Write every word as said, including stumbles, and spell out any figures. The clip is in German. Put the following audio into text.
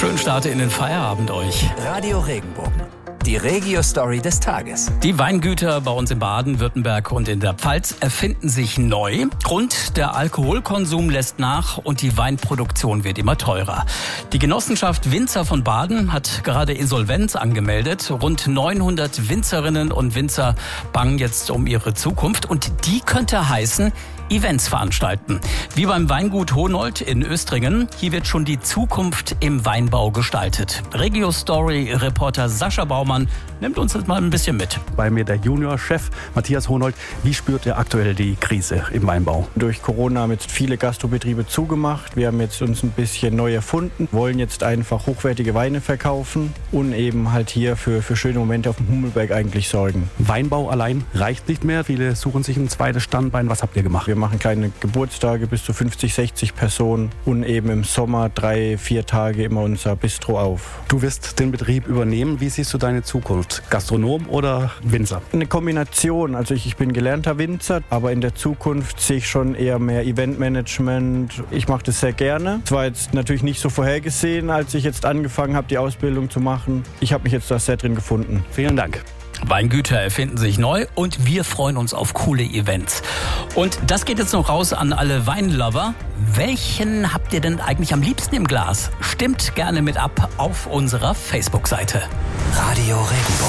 Schönen Start in den Feierabend euch. Radio Regenbogen, die Regio-Story des Tages. Die Weingüter bei uns in Baden-Württemberg und in der Pfalz erfinden sich neu. Grund: der Alkoholkonsum lässt nach und die Weinproduktion wird immer teurer. Die Genossenschaft Winzer von Baden hat gerade Insolvenz angemeldet. Rund neunhundert Winzerinnen und Winzer bangen jetzt um ihre Zukunft. Und die könnte heißen, Events veranstalten. Wie beim Weingut Honold in Östringen. Hier wird schon die Zukunft im Weinbau gestaltet. Regio-Story-Reporter Sascha Baumann nimmt uns jetzt mal ein bisschen mit. Bei mir der Juniorchef Matthias Honold. Wie spürt ihr aktuell die Krise im Weinbau? Durch Corona haben jetzt viele Gastrobetriebe zugemacht. Wir haben jetzt uns ein bisschen neu erfunden, wollen jetzt einfach hochwertige Weine verkaufen und eben halt hier für, für schöne Momente auf dem Hummelberg eigentlich sorgen. Weinbau allein reicht nicht mehr. Viele suchen sich ein zweites Standbein. Was habt ihr gemacht? Wir machen kleine Geburtstage bis zu fünfzig, sechzig Personen und eben im Sommer drei, vier Tage immer unser Bistro auf. Du wirst den Betrieb übernehmen. Wie siehst du deine Zukunft? Gastronom oder Winzer? Eine Kombination. Also ich, ich bin gelernter Winzer, aber in der Zukunft sehe ich schon eher mehr Eventmanagement. Ich mache das sehr gerne. Es war jetzt natürlich nicht so vorhergesehen, als ich jetzt angefangen habe, die Ausbildung zu machen. Ich habe mich jetzt da sehr drin gefunden. Vielen Dank. Weingüter erfinden sich neu und wir freuen uns auf coole Events. Und das geht jetzt noch raus an alle Weinlover. Welchen habt ihr denn eigentlich am liebsten im Glas? Stimmt gerne mit ab auf unserer Facebook-Seite. Radio Regenbogen.